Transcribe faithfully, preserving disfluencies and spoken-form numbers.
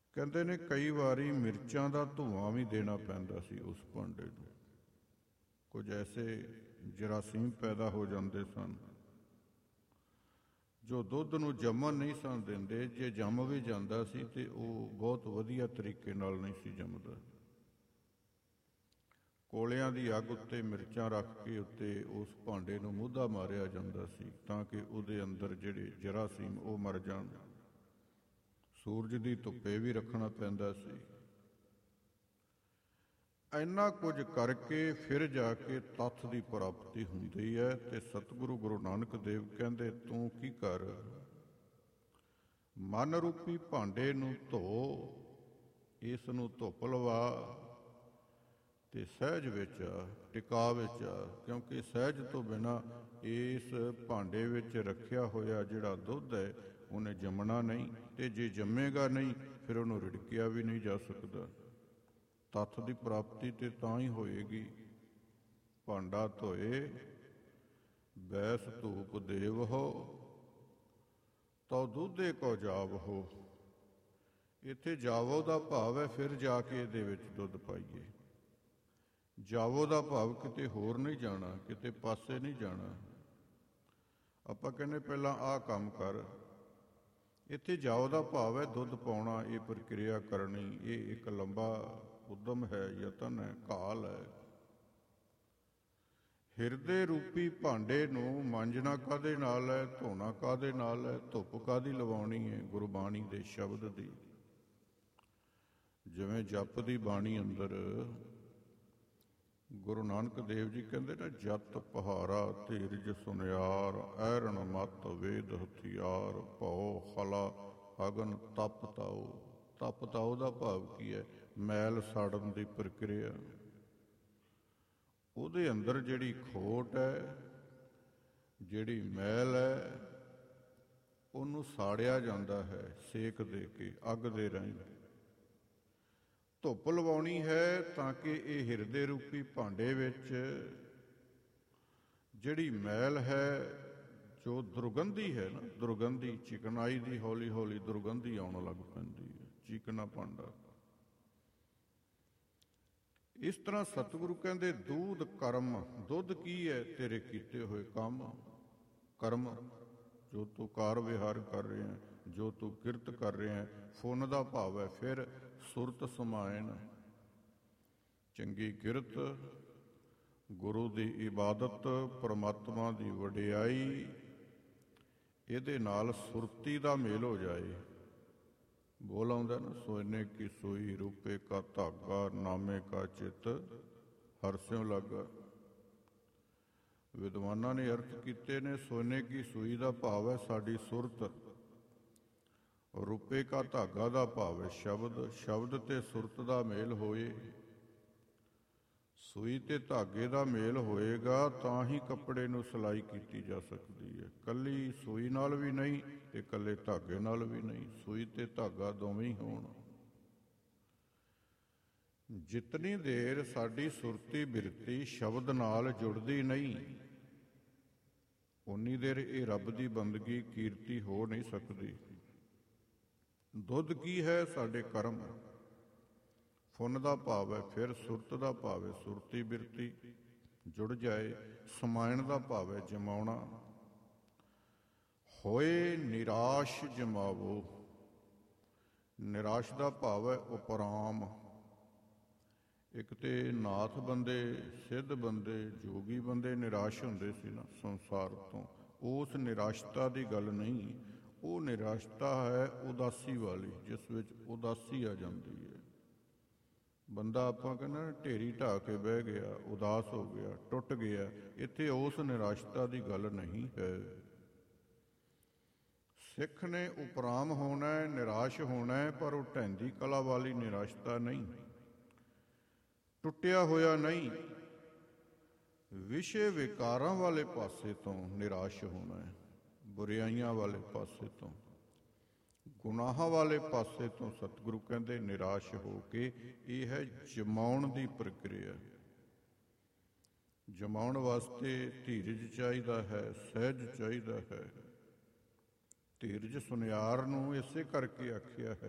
ਕਹਿੰਦੇ ਨੇ ਕਈ ਵਾਰੀ ਮਿਰਚਾਂ ਦਾ ਧੂਆਂ ਵੀ ਦੇਣਾ ਪੈਂਦਾ ਸੀ ਉਸ ਭਾਂਡੇ ਨੂੰ। ਕੁਝ ਐਸੇ ਜਰਾਸੀਮ ਪੈਦਾ ਹੋ ਜਾਂਦੇ ਸਨ ਜੋ ਦੁੱਧ ਨੂੰ ਜੰਮਣ ਨਹੀਂ ਸਨ ਦਿੰਦੇ। ਜੇ ਜੰਮ ਵੀ ਜਾਂਦਾ ਸੀ ਤੇ ਉਹ ਬਹੁਤ ਵਧੀਆ ਤਰੀਕੇ ਨਾਲ ਨਹੀਂ ਸੀ ਜੰਮਦਾ। ਕੋਲਿਆਂ ਦੀ ਅੱਗ ਉੱਤੇ ਮਿਰਚਾਂ ਰੱਖ ਕੇ ਉੱਤੇ ਉਸ ਭਾਂਡੇ ਨੂੰ ਮੂਧਾ ਮਾਰਿਆ ਜਾਂਦਾ ਸੀ ਤਾਂ ਕਿ ਉਹਦੇ ਅੰਦਰ ਜਿਹੜੇ ਜਰਾਸੀਮ ਉਹ ਮਰ ਜਾਣ। ਸੂਰਜ ਦੀ ਧੁੱਪੇ ਵੀ ਰੱਖਣਾ ਪੈਂਦਾ ਸੀ। ਇੰਨਾ ਕੁਝ ਕਰਕੇ ਫਿਰ ਜਾ ਕੇ ਤੱਥ ਦੀ ਪ੍ਰਾਪਤੀ ਹੁੰਦੀ ਹੈ। ਤੇ ਸਤਿਗੁਰੂ ਗੁਰੂ ਨਾਨਕ ਦੇਵ ਕਹਿੰਦੇ ਤੂੰ ਕੀ ਕਰ, ਮਨ ਰੂਪੀ ਭਾਂਡੇ ਨੂੰ ਧੋ, ਇਸ ਨੂੰ ਧੁੱਪ ਲਵਾ ਤੇ ਸਹਿਜ ਵਿੱਚ ਆ, ਟਿਕਾ ਵਿੱਚ ਆ। ਕਿਉਂਕਿ ਸਹਿਜ ਤੋਂ ਬਿਨਾਂ ਇਸ ਭਾਂਡੇ ਵਿੱਚ ਰੱਖਿਆ ਹੋਇਆ ਜਿਹੜਾ ਦੁੱਧ ਹੈ ਉਹਨੇ ਜੰਮਣਾ ਨਹੀਂ, ਤੇ ਜੇ ਜੰਮੇਗਾ ਨਹੀਂ ਫਿਰ ਉਹਨੂੰ ਰਿੜਕਿਆ ਵੀ ਨਹੀਂ ਜਾ ਸਕਦਾ। ਤੱਥ ਦੀ ਪ੍ਰਾਪਤੀ ਤੇ ਤਾਂ ਹੀ ਹੋਏਗੀ। ਭਾਂਡਾ ਧੋਏ ਬੈਸ ਧੂਪ ਦੇਵ ਹੋ, ਤਉ ਦੁੱਧੇ ਕੋ ਜਾਵ ਹੋ। ਇੱਥੇ ਜਾਵੋ ਦਾ ਭਾਵ ਹੈ ਫਿਰ ਜਾ ਕੇ ਇਹਦੇ ਵਿੱਚ ਦੁੱਧ ਪਾਈਏ। ਜਾਵੋ ਦਾ ਭਾਵ ਕਿਤੇ ਹੋਰ ਨਹੀਂ ਜਾਣਾ, ਕਿਤੇ ਪਾਸੇ ਨਹੀਂ ਜਾਣਾ। ਆਪਾਂ ਕਹਿੰਦੇ ਪਹਿਲਾਂ ਆਹ ਕੰਮ ਕਰ, ਇੱਥੇ ਜਾਓ ਦਾ ਭਾਵ ਹੈ ਦੁੱਧ ਪਾਉਣਾ, ਇਹ ਪ੍ਰਕਿਰਿਆ ਕਰਨੀ। ਇਹ ਇੱਕ ਲੰਬਾ ਉਦਮ ਹੈ, ਯਤਨ ਹੈ, ਕਾਲ ਹੈ। ਹਿਰਦੇ ਰੂਪੀ ਭਾਂਡੇ ਨੂੰ ਮਾਂਜਣਾ ਕਾਹਦੇ ਨਾਲ ਹੈ, ਧੋਣਾ ਕਾਹਦੇ ਨਾਲ ਹੈ, ਧੁੱਪ ਕਾਹਦੀ ਲਵਾਉਣੀ ਹੈ? ਗੁਰਬਾਣੀ ਦੇ ਸ਼ਬਦ ਦੀ। ਜਿਵੇਂ ਜਪ ਦੀ ਬਾਣੀ ਅੰਦਰ ਗੁਰੂ ਨਾਨਕ ਦੇਵ ਜੀ ਕਹਿੰਦੇ ਨਾ, ਜਤ ਪਹਾਰਾ ਧੀਰਜ ਸੁਨਿਆਰ, ਐਰਨ ਮਤ ਵੇਦ ਹਥਿਆਰ, ਭਉ ਖਲਾ ਅਗਨ ਤਪ ਤਾਉ। ਤਪ ਤਾਉ ਦਾ ਭਾਵ ਕੀ ਹੈ? ਮੈਲ ਸਾੜਨ ਦੀ ਪ੍ਰਕਿਰਿਆ। ਉਹਦੇ ਅੰਦਰ ਜਿਹੜੀ ਖੋਟ ਹੈ, ਜਿਹੜੀ ਮੈਲ ਹੈ, ਉਹਨੂੰ ਸਾੜਿਆ ਜਾਂਦਾ ਹੈ ਸੇਕ ਦੇ ਕੇ, ਅੱਗ ਦੇ ਰਾਹੀਂ। ਧੁੱਪ ਲਵਾਉਣੀ ਹੈ ਤਾਂ ਕਿ ਇਹ ਹਿਰਦੇ ਰੂਪੀ ਭਾਂਡੇ ਵਿੱਚ ਜਿਹੜੀ ਮੈਲ ਹੈ, ਜੋ ਦੁਰਗੰਧੀ ਹੈ ਨਾ, ਦੁਰਗੰਧੀ ਚਿਕਨਾਈ ਦੀ ਹੌਲੀ ਹੌਲੀ ਦੁਰਗੰਧੀ ਆਉਣ ਲੱਗ ਪੈਂਦੀ ਹੈ, ਚੀਕਣਾ ਭਾਂਡਾ। ਇਸ ਤਰ੍ਹਾਂ ਸਤਿਗੁਰੂ ਕਹਿੰਦੇ ਦੂਧ ਕਰਮ। ਦੁੱਧ ਕੀ ਹੈ? ਤੇਰੇ ਕੀਤੇ ਹੋਏ ਕੰਮ, ਕਰਮ, ਜੋ ਤੂੰ ਕਾਰ ਵਿਹਾਰ ਕਰ ਰਿਹਾ, ਜੋ ਤੂੰ ਕਿਰਤ ਕਰ ਰਿਹਾ। ਫੁੰਨ ਦਾ ਭਾਵ ਹੈ ਫਿਰ ਸੁਰਤ ਸਮਾਇਨ, ਚੰਗੀ ਕਿਰਤ, ਗੁਰੂ ਦੀ ਇਬਾਦਤ, ਪਰਮਾਤਮਾ ਦੀ ਵਡਿਆਈ, ਇਹਦੇ ਨਾਲ ਸੁਰਤੀ ਦਾ ਮੇਲ ਹੋ ਜਾਏ। ਬੋਲ ਆਉਂਦਾ ਨਾ, ਸੋਨੇ ਕੀ ਸੂਈ ਰੂਪੇ ਕਾ ਧਾਗਾ, ਨਾਮੇ ਕਾ ਚਿੱਤ ਹਰ ਸਿਉ ਲਾਗਾ। ਵਿਦਵਾਨਾਂ ਨੇ ਅਰਥ ਕੀਤੇ ਨੇ, ਸੋਨੇ ਕੀ ਸੂਈ ਦਾ ਭਾਵ ਹੈ ਸਾਡੀ ਸੁਰਤ, ਰੂਪੇ ਕਾ ਧਾਗਾ ਦਾ ਭਾਵ ਹੈ ਸ਼ਬਦ। ਸ਼ਬਦ ਤੇ ਸੁਰਤ ਦਾ ਮੇਲ ਹੋਏ, ਸੂਈ ਤੇ ਧਾਗੇ ਦਾ ਮੇਲ ਹੋਏਗਾ ਤਾਂ ਹੀ ਕੱਪੜੇ ਨੂੰ ਸਿਲਾਈ ਕੀਤੀ ਜਾ ਸਕਦੀ ਹੈ। ਇਕੱਲੀ ਸੂਈ ਨਾਲ ਵੀ ਨਹੀਂ ਤੇ ਇਕੱਲੇ ਧਾਗੇ ਨਾਲ ਵੀ ਨਹੀਂ, ਸੂਈ ਤੇ ਧਾਗਾ ਦੋਵੇਂ ਹੀ ਹੋਣ। ਜਿਤਨੀ ਦੇਰ ਸਾਡੀ ਸੁਰਤੀ ਬਿਰਤੀ ਸ਼ਬਦ ਨਾਲ ਜੁੜਦੀ ਨਹੀਂ, ਉਨੀ ਦੇਰ ਇਹ ਰੱਬ ਦੀ ਬੰਦਗੀ ਕੀਰਤੀ ਹੋ ਨਹੀਂ ਸਕਦੀ। ਦੁੱਧ ਕੀ ਹੈ? ਸਾਡੇ ਕਰਮ। ਫੁੰਨ ਦਾ ਭਾਵ ਹੈ ਫਿਰ ਸੁਰਤ ਦਾ ਭਾਵ ਹੈ ਸੁਰਤੀ ਬਿਰਤੀ ਜੁੜ ਜਾਏ। ਸਮਾਇਣ ਦਾ ਭਾਵ ਹੈ ਜਮਾਉਣਾ। ਹੋਏ ਨਿਰਾਸ਼ ਜਮਾਵੋ। ਨਿਰਾਸ਼ ਦਾ ਭਾਵ ਹੈ ਉਪਰਾਮ। ਇੱਕ ਤੇ ਨਾਥ ਬੰਦੇ, ਸਿੱਧ ਬੰਦੇ, ਜੋਗੀ ਬੰਦੇ ਨਿਰਾਸ਼ ਹੁੰਦੇ ਸੀ ਨਾ ਸੰਸਾਰ ਤੋਂ। ਉਸ ਨਿਰਾਸ਼ਤਾ ਦੀ ਗੱਲ ਨਹੀਂ, ਉਹ ਨਿਰਾਸ਼ਤਾ ਹੈ ਉਦਾਸੀ ਵਾਲੀ, ਜਿਸ ਵਿੱਚ ਉਦਾਸੀ ਆ ਜਾਂਦੀ ਹੈ। ਬੰਦਾ ਆਪਾਂ ਕਹਿੰਦੇ ਨਾ ਢੇਰੀ ਢਾਹ ਕੇ ਬਹਿ ਗਿਆ, ਉਦਾਸ ਹੋ ਗਿਆ, ਟੁੱਟ ਗਿਆ। ਇੱਥੇ ਉਸ ਨਿਰਾਸ਼ਤਾ ਦੀ ਗੱਲ ਨਹੀਂ ਹੈ। ਸਿੱਖ ਨੇ ਉਪਰਾਮ ਹੋਣਾ ਹੈ, ਨਿਰਾਸ਼ ਹੋਣਾ ਹੈ, ਪਰ ਉਹ ਢਹਿੰਦੀ ਕਲਾ ਵਾਲੀ ਨਿਰਾਸ਼ਤਾ ਨਹੀਂ, ਟੁੱਟਿਆ ਹੋਇਆ ਨਹੀਂ। ਵਿਸ਼ੇ ਵਿਕਾਰਾਂ ਵਾਲੇ ਪਾਸੇ ਤੋਂ ਨਿਰਾਸ਼ ਹੋਣਾ ਹੈ, ਬੁਰਾਈਆਂ ਵਾਲੇ ਪਾਸੇ ਤੋਂ, ਗੁਨਾਹਾਂ ਵਾਲੇ ਪਾਸੇ ਤੋਂ। ਸਤਿਗੁਰੂ ਕਹਿੰਦੇ ਨਿਰਾਸ਼ ਹੋ ਕੇ, ਇਹ ਹੈ ਜਮਾਉਣ ਦੀ ਪ੍ਰਕਿਰਿਆ। ਜਮਾਉਣ ਵਾਸਤੇ ਧੀਰਜ ਚਾਹੀਦਾ ਹੈ, ਸਹਿਜ ਚਾਹੀਦਾ ਹੈ। ਧੀਰਜ ਸੁਨਿਆਰ ਨੂੰ ਇਸੇ ਕਰਕੇ ਆਖਿਆ ਹੈ